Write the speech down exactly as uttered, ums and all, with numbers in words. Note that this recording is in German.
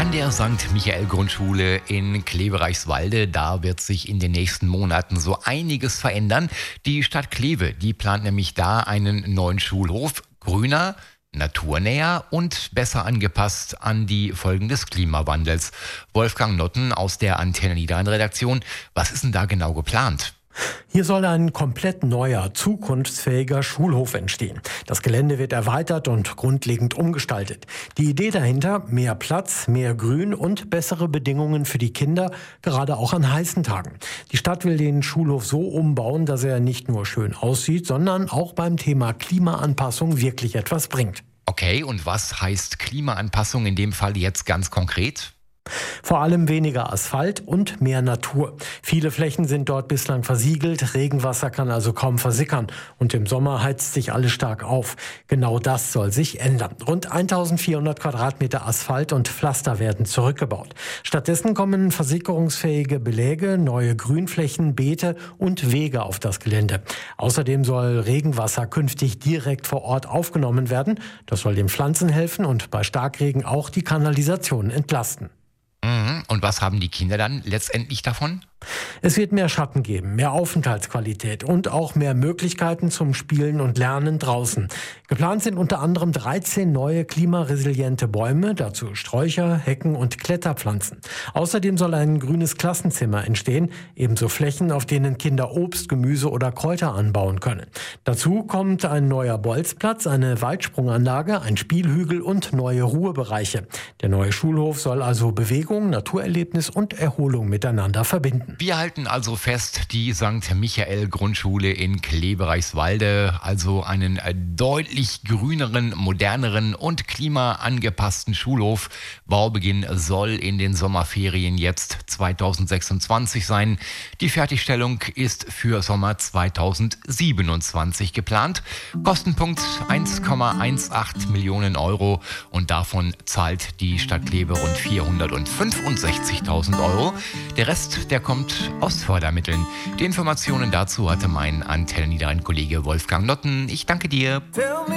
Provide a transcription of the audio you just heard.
An der Sankt Michael Grundschule in Kleve-Reichswalde, da wird sich in den nächsten Monaten so einiges verändern. Die Stadt Kleve, die plant nämlich da einen neuen Schulhof, grüner, naturnäher und besser angepasst an die Folgen des Klimawandels. Wolfgang Notten aus der Antenne Niederrhein-Redaktion, was ist denn da genau geplant? Hier soll ein komplett neuer, zukunftsfähiger Schulhof entstehen. Das Gelände wird erweitert und grundlegend umgestaltet. Die Idee dahinter: mehr Platz, mehr Grün und bessere Bedingungen für die Kinder, gerade auch an heißen Tagen. Die Stadt will den Schulhof so umbauen, dass er nicht nur schön aussieht, sondern auch beim Thema Klimaanpassung wirklich etwas bringt. Okay, und was heißt Klimaanpassung in dem Fall jetzt ganz konkret? Vor allem weniger Asphalt und mehr Natur. Viele Flächen sind dort bislang versiegelt, Regenwasser kann also kaum versickern und im Sommer heizt sich alles stark auf. Genau das soll sich ändern. Rund eintausendvierhundert Quadratmeter Asphalt und Pflaster werden zurückgebaut. Stattdessen kommen versickerungsfähige Beläge, neue Grünflächen, Beete und Wege auf das Gelände. Außerdem soll Regenwasser künftig direkt vor Ort aufgenommen werden. Das soll den Pflanzen helfen und bei Starkregen auch die Kanalisation entlasten. Und was haben die Kinder dann letztendlich davon? Es wird mehr Schatten geben, mehr Aufenthaltsqualität und auch mehr Möglichkeiten zum Spielen und Lernen draußen. Geplant sind unter anderem dreizehn neue klimaresiliente Bäume, dazu Sträucher, Hecken und Kletterpflanzen. Außerdem soll ein grünes Klassenzimmer entstehen, ebenso Flächen, auf denen Kinder Obst, Gemüse oder Kräuter anbauen können. Dazu kommt ein neuer Bolzplatz, eine Weitsprunganlage, ein Spielhügel und neue Ruhebereiche. Der neue Schulhof soll also Bewegung, Naturerlebnis und Erholung miteinander verbinden. Wir halten also fest, die Sankt Michael Grundschule in Kleve-Reichswalde, also einen deutlich grüneren, moderneren und klimaangepassten Schulhof. Baubeginn soll in den Sommerferien jetzt zweitausendsechsundzwanzig sein. Die Fertigstellung ist für Sommer zweitausendsiebenundzwanzig geplant. Kostenpunkt eins Komma achtzehn Millionen Euro und davon zahlt die Stadt Kleve rund vierhundertfünfundsechzigtausend Euro. Der Rest, der kommt aus Fördermitteln. Die Informationen dazu hatte mein Antenne Niederrhein-Kollege Wolfgang Notten. Ich danke dir.